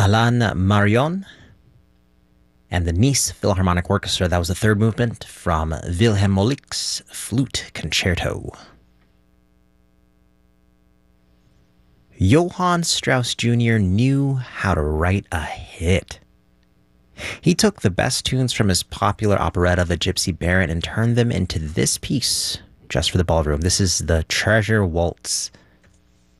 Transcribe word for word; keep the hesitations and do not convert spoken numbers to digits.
Alain Marion and the Nice Philharmonic Orchestra. That was the third movement from Wilhelm Moelicke's Flute Concerto. Johann Strauss Junior knew how to write a hit. He took the best tunes from his popular operetta, The Gypsy Baron, and turned them into this piece just for the ballroom. This is the Treasure Waltz.